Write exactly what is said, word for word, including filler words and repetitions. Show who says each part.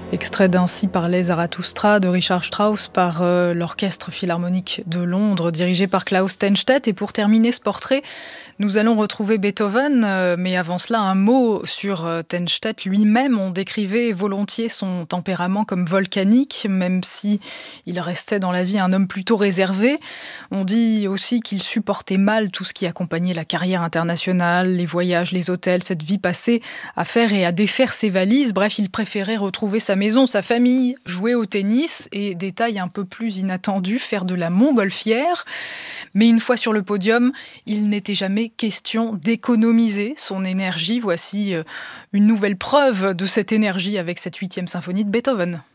Speaker 1: Extrait d'Ainsi parlait Zarathustra de Richard Strauss par euh, l'Orchestre Philharmonique de Londres, dirigé par Klaus Tennstedt. Et pour terminer ce portrait, nous allons retrouver Beethoven, euh, mais avant cela, un mot sur euh, Tennstedt lui-même. On décrivait volontiers son tempérament comme volcanique, même si il restait dans la vie un homme plutôt réservé. On dit aussi qu'il supportait mal tout ce qui accompagnait la carrière internationale, les voyages, les hôtels, cette vie passée à faire et à défaire ses valises. Bref, il préférait retrouver sa maison, sa famille, jouer au tennis et, détail un peu plus inattendu, faire de la montgolfière. Mais une fois sur le podium, il n'était jamais question d'économiser son énergie. Voici une nouvelle preuve de cette énergie avec cette huitième symphonie de Beethoven.